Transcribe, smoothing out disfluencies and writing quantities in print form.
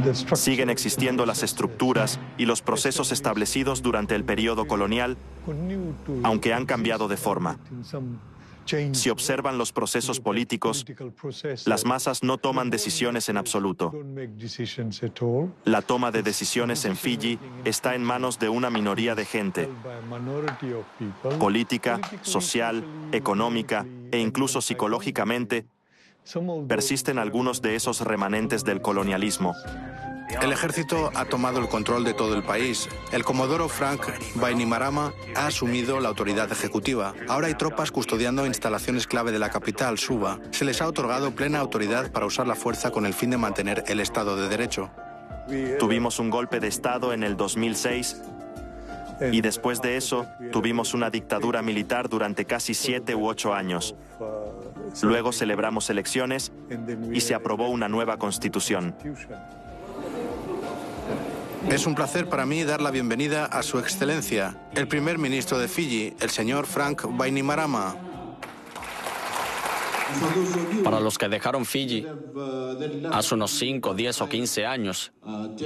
Siguen existiendo las estructuras y los procesos establecidos durante el periodo colonial, aunque han cambiado de forma. Si observan los procesos políticos, las masas no toman decisiones en absoluto. La toma de decisiones en Fiyi está en manos de una minoría de gente, política, social, económica e incluso psicológicamente. Persisten algunos de esos remanentes del colonialismo. El ejército ha tomado el control de todo el país. El comodoro Frank Bainimarama ha asumido la autoridad ejecutiva. Ahora hay tropas custodiando instalaciones clave de la capital, Suva. Se les ha otorgado plena autoridad para usar la fuerza con el fin de mantener el Estado de Derecho. Tuvimos un golpe de Estado en el 2006 y después de eso tuvimos una dictadura militar durante casi 7 u 8 años. Luego celebramos elecciones y se aprobó una nueva constitución. Es un placer para mí dar la bienvenida a Su Excelencia, el primer ministro de Fiyi, el señor Frank Bainimarama. Para los que dejaron Fiyi hace unos 5, 10 o 15 años,